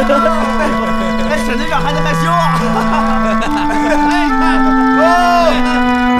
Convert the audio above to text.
哎，沈队长还能害羞啊！